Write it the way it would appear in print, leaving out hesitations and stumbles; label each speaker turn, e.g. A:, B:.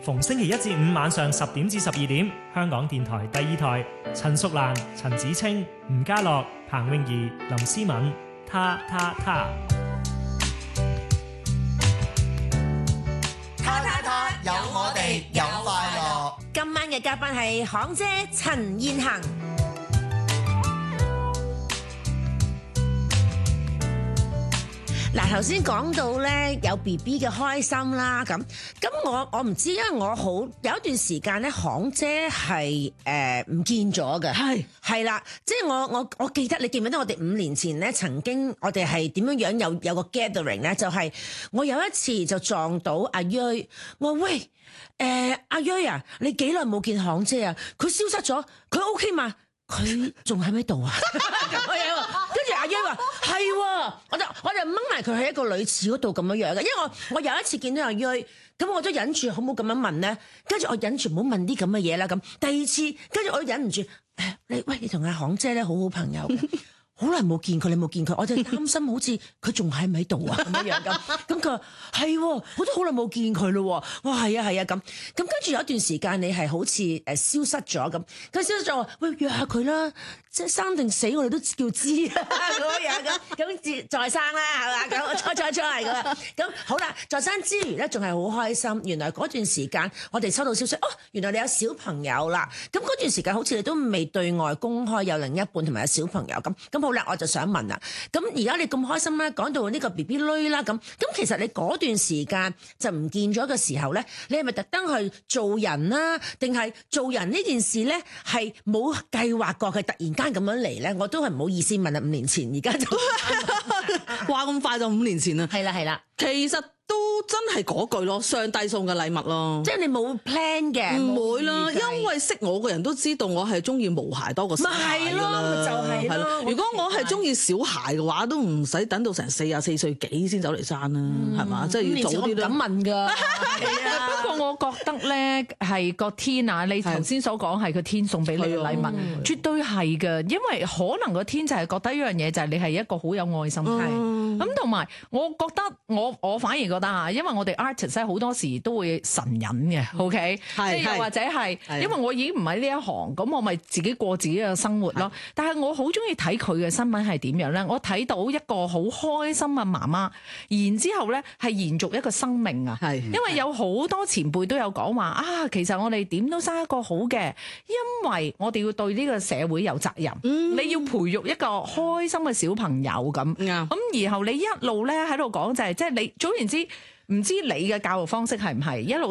A: 逢星期一至五晚上10點至12點，香港電台第二台，陳淑蘭、陳子清、吳家樂、彭詠儀、林思敏，他。
B: 有我哋有快樂。
C: 今晚嘅嘉賓係行姐陳燕衡。嗱，頭先講到咧有 BB 嘅開心啦，咁我唔知，因為我好有一段時間咧，行姐係唔見咗嘅，係啦，即係我記得，你記唔記得我哋5年前咧曾經我哋係點樣有個 gathering 咧，就係我有一次就撞到阿鋭，我話喂阿鋭啊，你幾耐冇見行姐啊？佢消失咗，佢 OK 嘛？佢仲喺咪度啊？咁樣喎，跟住阿鋭話係喎，我就掹埋佢喺一個女廁嗰度咁樣樣嘅，因為我有一次見到阿鋭，咁我都忍住好唔好咁樣問咧，跟住我忍住唔好問啲咁嘅嘢啦，咁第二次跟住我都忍唔住，你同阿行姐咧好好朋友嘅。好耐冇見佢，你冇見佢，我就擔心好似佢仲喺唔喺度啊咁樣咁佢話係，我都好耐冇見佢咯。我話係啊咁跟住有一段時間你係好似消失咗咁，佢消失咗，喂約下佢啦，即係生定死我哋都叫知啦咁樣咁再生啦係嘛，咁再嚟噶啦，咁好啦，再生之餘咧仲係好開心，原來嗰段時間我哋收到消息，原來你有小朋友啦，咁嗰段時間好似你都未對外公開有另一半同埋有小朋友咁好啦，我就想問啦，咁而家你咁開心啦，講到呢個 BB 女啦，咁其實你嗰段時間就唔見咗嘅時候咧，你係咪特登去做人啦，定係做人呢件事咧係冇計劃過，佢突然間咁樣嚟咧？我都係唔好意思問啦，5年前而家就
D: 話咁快就5年前啦，
C: 係啦，
D: 其實都真係嗰句咯，上帝送嘅禮物咯，
C: 即係你冇 plan 嘅，
D: 唔會啦，因為識我嘅人都知道我係中意毛孩多過小孩㗎啦，
C: 就係咯。
D: 如果我係中意小孩嘅話，都唔使等到成44歲幾先走嚟生啦，係嘛？即係要早啲都。
C: 咁問㗎，
E: 不過我覺得咧係個天啊，你頭先所講係個天送俾你嘅禮物，絕對係嘅，因為可能個天就係覺得一樣嘢，就係你係一個好有愛心嘅，咁同埋我覺得我反而覺得啊，因為我哋 artist 咧好多時都會神隱嘅，OK，即係又或者係因為我已經唔喺呢一行，咁我咪自己過自己嘅生活咯。但係我好中意睇佢嘅新聞係點樣咧？我睇到一個好開心嘅媽媽，然之後咧係延續一個生命啊。因為有好多前輩都有講話啊，其實我哋點都生一個好嘅，因為我哋要對呢個社會有責任。你要培育一個開心嘅小朋友咁，咁然後你一路咧喺度講就係即係你總言之。唔知你嘅教育方式係唔係一路